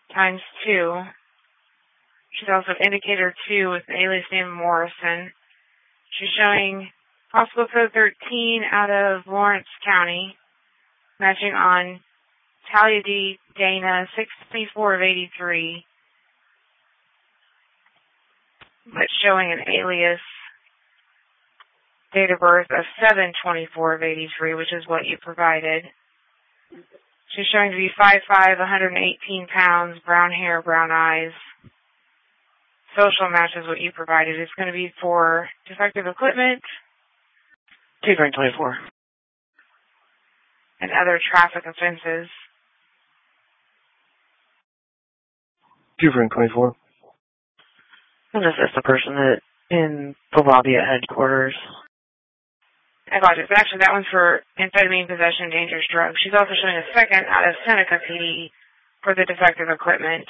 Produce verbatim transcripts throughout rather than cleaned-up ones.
times two. She's also indicator two with an alias named Morrison. She's showing possible code thirteen out of Lawrence County, matching on Talia D. Dana, six twenty-four of eighty-three, but showing an alias date of birth of seven twenty-four of eighty-three, which is what you provided. She's showing to be five five, one hundred eighteen pounds, brown hair, brown eyes. Social matches what you provided. It's going to be for defective equipment, two twenty-four, and other traffic offenses. two twenty-four. And this is the person that in the lobby at headquarters. I apologize, but actually that one's for amphetamine possession, dangerous drugs. She's also showing a second out of Seneca P D for the defective equipment.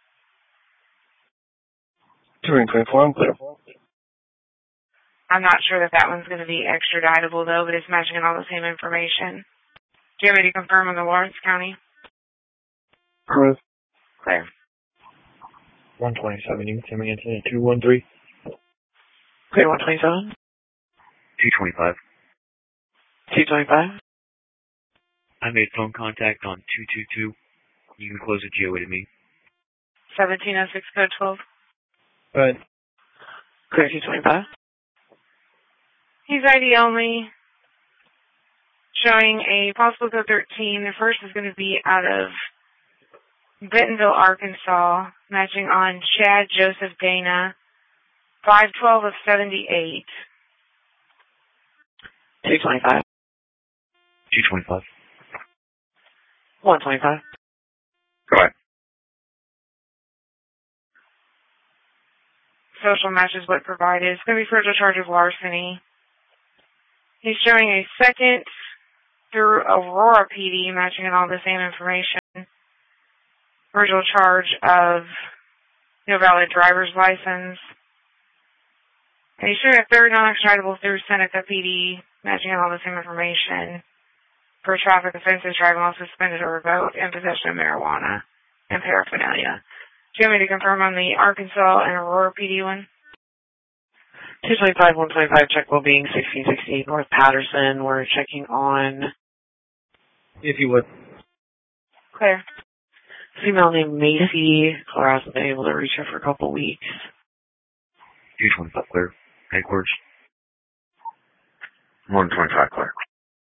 two twenty-four, I'm clear. I'm not sure that that one's going to be extraditable, though, but it's matching in all the same information. Do you have me to confirm on the Lawrence County? Correct. Clear. one twenty-seven, you can incident two one three. Clear, one twenty-seven. two twenty-five. two twenty-five. I made phone contact on two two two. You can close the G O A to me. seventeen oh six, code twelve. Go ahead. Clear, two twenty-five. He's I D only, showing a possible code thirteen. The first is going to be out of Bentonville, Arkansas, matching on Chad Joseph Dana, five twelve of seventy-eight. two twenty-five. two twenty-five. one twenty-five. Go ahead. Social matches what provided. It's going to be for the charge of larceny. He's showing a second through Aurora P D, matching in all the same information. Original charge of no valid driver's license. And he's showing a third non-extraditable through Seneca P D, matching in all the same information. For traffic offenses, driving while suspended or revoked, and possession of marijuana and paraphernalia. Do you want me to confirm on the Arkansas and Aurora P D one? two twenty-five, one twenty-five, check well-being, sixteen sixty-eight North Patterson. We're checking on, if you would. Clear. Female named Macy. Claire hasn't been able to reach her for a couple weeks. two twenty-five, clear. Headquarters. one twenty-five, clear.